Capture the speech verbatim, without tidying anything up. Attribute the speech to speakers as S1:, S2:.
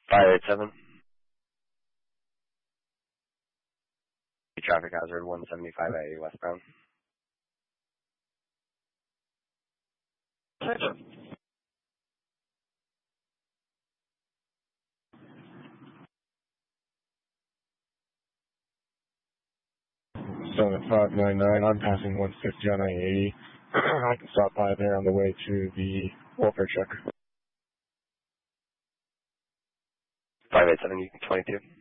S1: five eight seven. Traffic hazard one seventy-five A westbound.
S2: seven five nine nine, I'm passing one fifty on I eighty. I can stop by there on the way to the welfare check.
S1: five eight seven, twenty-two.